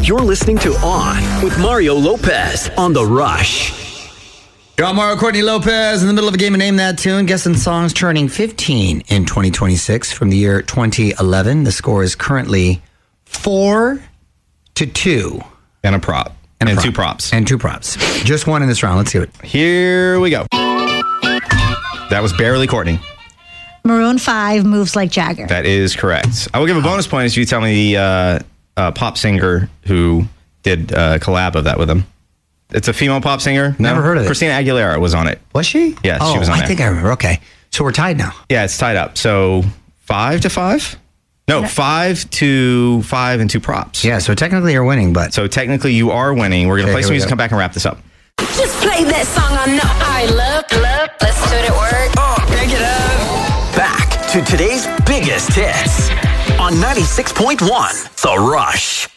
You're listening to On with Mario Lopez on The Rush. You're on Mario Courtney Lopez in the middle of a game of Name That Tune. Guessing songs turning 15 in 2026 from the year 2011. The score is currently 4-2. And a prop. And 2 props. And 2 props. Just one in this round. Let's see it. Here we go. That was barely Courtney. Maroon 5, Moves Like Jagger. That is correct. I will give a bonus point if you tell me the pop singer who did a collab of that with him. It's a female pop singer. Never heard of it. Christina Aguilera was on it. Was she? Yes, she was on I there. think I remember. Okay. So we're tied now. Yeah, it's tied up. So 5-5? No, 5-5 and 2 props. Yeah, so technically you're winning, but... So technically you are winning. We're going to play some music, go. come back and wrap this up. Just play that song I know I love. Let's do it at work. Pick it up. Back to today's biggest hits on 96.1 The Rush.